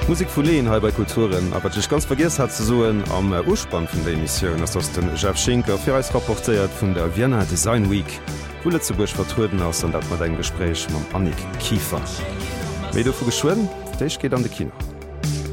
Musik vu Leen he bei Kulturen, aber ichch ganz vergis hat ze soen am Urspann vun der Emissionioun, ass ass den Jeff Schinker fir als rapportéiert vun der Vienna Design Week, Wole ze buch vertruden ass an dat mat eng Gespräch mam Annik Kiefer. Mei du vu geschwoden, Déich geht an de Kino.